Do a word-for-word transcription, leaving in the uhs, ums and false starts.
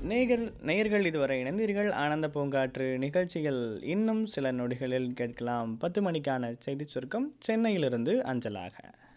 நேயர்கள் நேயர்கள் இதுவரை இணைந்தீர்கள் ஆனந்த பூங்காற்று நிகழ்ச்சிகள். இன்னும் சில நொடிகளில் கேட்கலாம் பத்து மணிக்கான செய்திச் சுருக்கம் சென்னையிலிருந்து அஞ்சலாக.